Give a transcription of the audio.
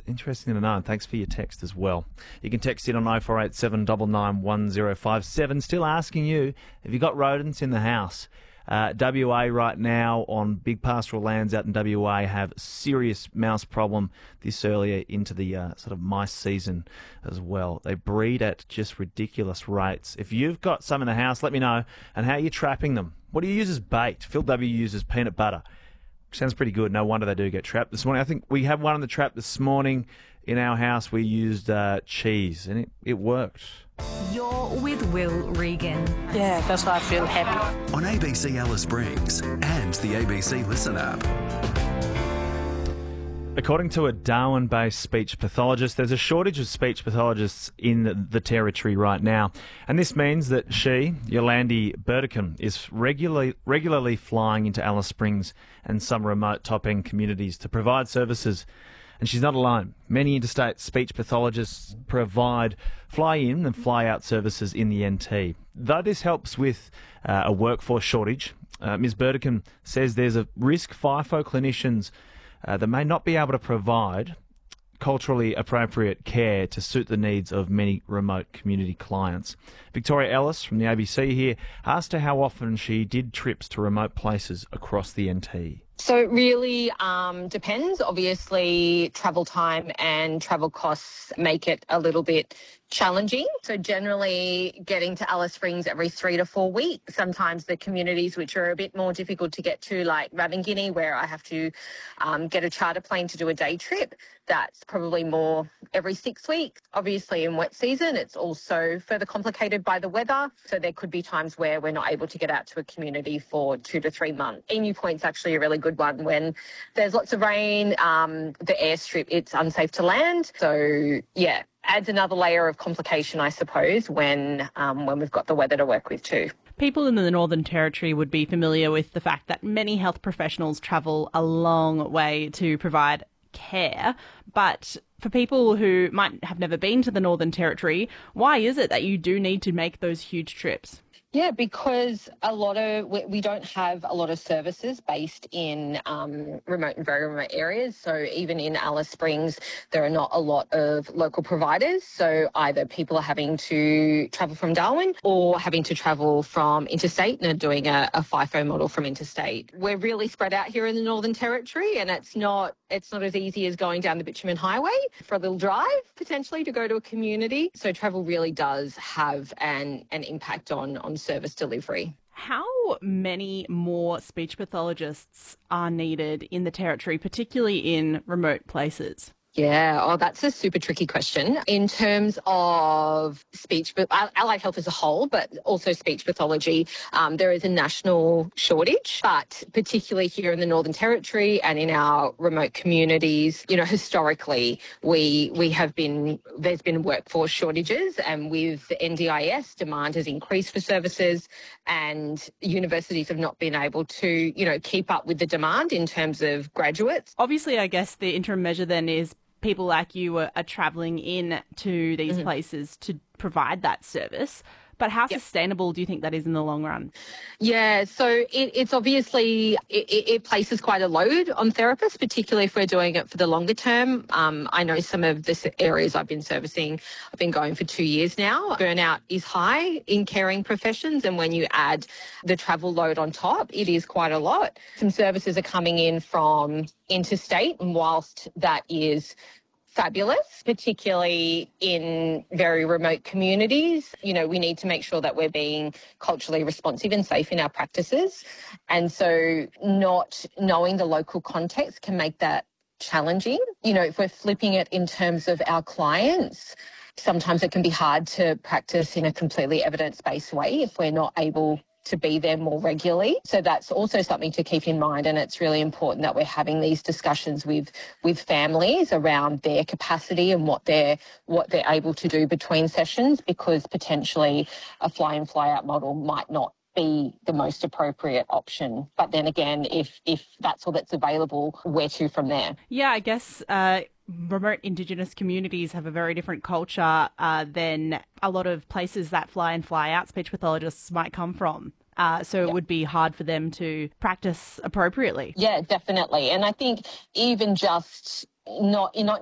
Interesting to know, and thanks for your text as well. You can text in on 0487 99 1057. Still asking you, have you got rodents in the house? WA right now on big pastoral lands out in WA have serious mouse problem this earlier into the sort of mice season as well. They breed at just ridiculous rates. If you've got some in the house, let me know. And how are you trapping them? What do you use as bait? Phil W uses peanut butter. Sounds pretty good. No wonder they do get trapped. This morning, I think we had one in the trap this morning. In our house, we used cheese, and it worked. You're with Will Regan. Yeah, that's why I feel happy. On ABC Alice Springs and the ABC Listen app. According to a Darwin-based speech pathologist, there's a shortage of speech pathologists in the territory right now. And this means that she, Yolandi Burdekin, is regularly flying into Alice Springs and some remote top-end communities to provide services. And she's not alone. Many interstate speech pathologists provide fly-in and fly-out services in the NT. Though this helps with a workforce shortage, Ms. Burdekin says there's a risk FIFO clinicians that may not be able to provide culturally appropriate care to suit the needs of many remote community clients. Victoria Ellis from the ABC here asked her how often she did trips to remote places across the NT. So it really depends. Obviously, travel time and travel costs make it a little bit challenging. So generally getting to Alice Springs every 3 to 4 weeks. Sometimes the communities which are a bit more difficult to get to, like Ravengini, where I have to get a charter plane to do a day trip, that's probably more every 6 weeks. Obviously in wet season, it's also further complicated by the weather. So there could be times where we're not able to get out to a community for 2 to 3 months. Emu Point's actually a really good one. When there's lots of rain, the airstrip, it's unsafe to land. So yeah, adds another layer of complication, I suppose, when we've got the weather to work with too. People in the Northern Territory would be familiar with the fact that many health professionals travel a long way to provide care. But for people who might have never been to the Northern Territory, why is it that you do need to make those huge trips? Yeah, because we don't have a lot of services based in remote and very remote areas. So even in Alice Springs, there are not a lot of local providers. So either people are having to travel from Darwin or having to travel from interstate and are doing a FIFO model from interstate. We're really spread out here in the Northern Territory, and it's not as easy as going down the Bitumen Highway for a little drive, potentially, to go to a community. So travel really does have an impact on service delivery. How many more speech pathologists are needed in the Territory, particularly in remote places? Yeah, that's a super tricky question. In terms of speech, but allied health as a whole, but also speech pathology, there is a national shortage, but particularly here in the Northern Territory and in our remote communities, historically, there's been workforce shortages, and with the NDIS, demand has increased for services, and universities have not been able to, keep up with the demand in terms of graduates. Obviously, I guess the interim measure then is people like you are travelling in to these places to provide that service. But how sustainable do you think that is in the long run? Yeah, so it's obviously, it places quite a load on therapists, particularly if we're doing it for the longer term. I know some of the areas I've been servicing, I've been going for 2 years now. Burnout is high in caring professions, and when you add the travel load on top, it is quite a lot. Some services are coming in from interstate, and whilst that is fabulous, particularly in very remote communities, we need to make sure that we're being culturally responsive and safe in our practices. And so not knowing the local context can make that challenging. If we're flipping it in terms of our clients, sometimes it can be hard to practice in a completely evidence-based way if we're not able to be there more regularly. So that's also something to keep in mind, and it's really important that we're having these discussions with families around their capacity and what they're able to do between sessions, because potentially a fly-in fly-out model might not be the most appropriate option. But then again, if that's all that's available, where to from there? Yeah, I guess remote Indigenous communities have a very different culture than a lot of places that fly in fly out speech pathologists might come from. So it would be hard for them to practice appropriately. Yeah, definitely. And I think even just not